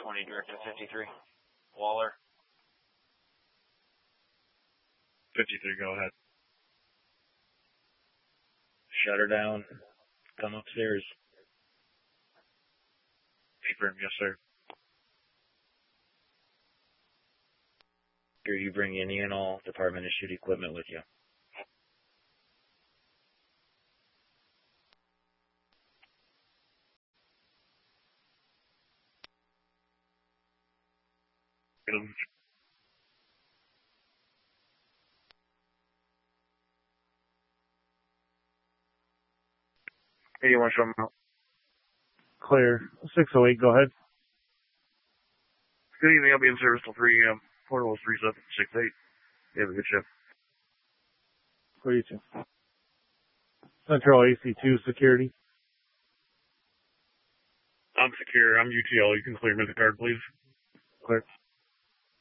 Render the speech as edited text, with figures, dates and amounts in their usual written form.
20, direct to 53. Waller. 53, go ahead. Shut her down. Come upstairs. Affirm, yes, sir. You bring any and all department issued equipment with you. Hey, you want to show them out? Clear. 608, go ahead. Good evening, I'll be in service till 3 a.m. Portable is 3768. You have a good shift. What do you think? Central AC2 security. I'm secure. I'm UTL. You can clear me the card, please. Clear.